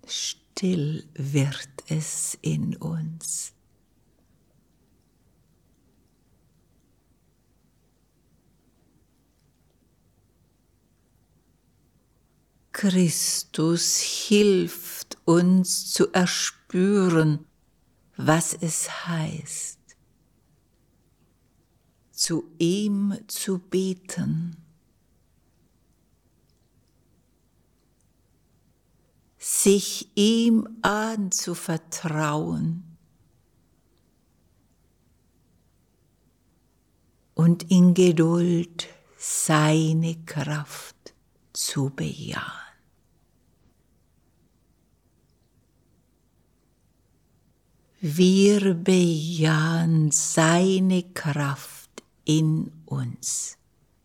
Still wird es in uns. Christus hilft uns zu erspüren, was es heißt, zu ihm zu beten, sich ihm anzuvertrauen und in Geduld seine Kraft zu bejahen. Wir bejahen seine Kraft in uns.